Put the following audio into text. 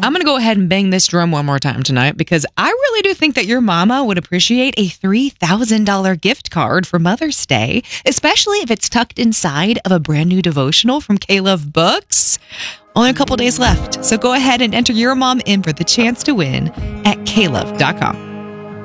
I'm going to go ahead and bang this drum one more time tonight because I really do think that your mama would appreciate a $3,000 gift card for Mother's Day, especially if it's tucked inside of a brand new devotional from K-Love Books. Only a couple days left, so go ahead and enter your mom in for the chance to win at klove.com.